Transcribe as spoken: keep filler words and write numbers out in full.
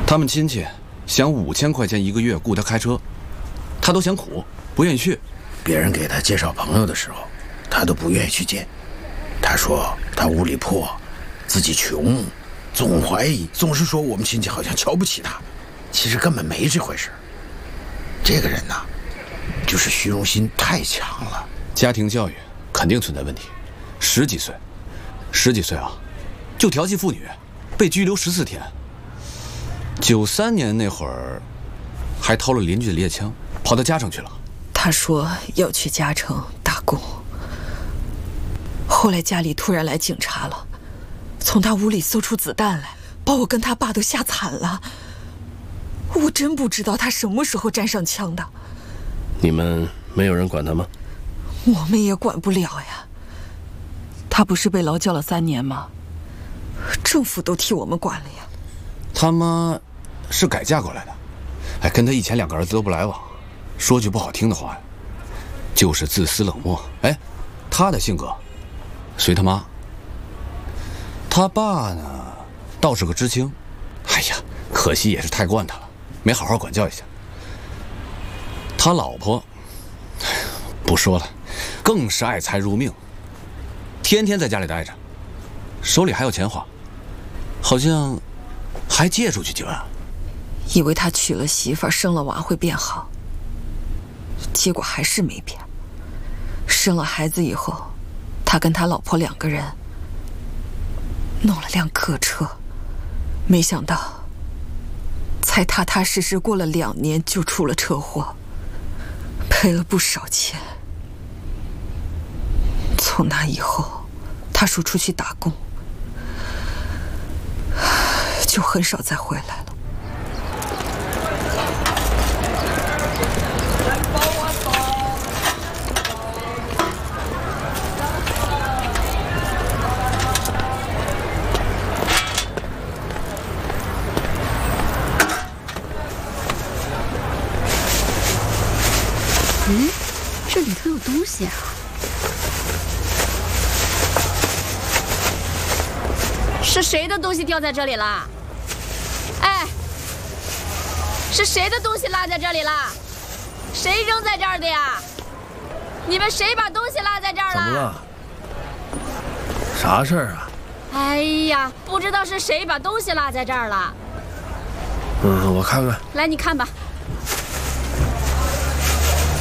他们亲戚想五千块钱一个月雇他开车，他都嫌苦，不愿意去。 别人给他介绍朋友的时候，他都不愿意去见。他说他屋里破，自己穷，总怀疑，总是说我们亲戚好像瞧不起他，其实根本没这回事。这个人呐，就是虚荣心太强了。 家庭教育肯定存在问题。十几岁，十几岁啊，就调戏妇女，被拘留十四天。九三年那会儿，还偷了邻居的猎枪，跑到嘉诚去了。 他说要去嘉诚打工，后来家里突然来警察了，从他屋里搜出子弹来，把我跟他爸都吓惨了。我真不知道他什么时候沾上枪的。 你们没有人管他吗？ 我们也管不了呀。 他不是被劳教了三年吗？ 政府都替我们管了呀。 他妈是改嫁过来的，哎，跟他以前两个儿子都不来往，说句不好听的话呀，就是自私冷漠。哎，他的性格随他妈。他爸呢，倒是个知青，哎呀，可惜也是太惯他了，没好好管教一下。他老婆不说了，更是爱财如命，天天在家里待着，手里还有钱花，好像还借出去几万。 以为他娶了媳妇儿生了娃会变好，结果还是没变。生了孩子以后，他跟他老婆两个人弄了辆客车，没想到才踏踏实实过了两年就出了车祸，赔了不少钱。从那以后，他说出去打工，就很少再回来了。 嗯，这里头有东西啊！ 是谁的东西掉在这里了？哎，是谁的东西落在这里了？谁扔在这儿的呀？你们谁把东西落在这儿了？ 怎么了？啥事儿啊？ 哎呀，不知道是谁把东西落在这儿了。 嗯，我看看。 来，你看吧。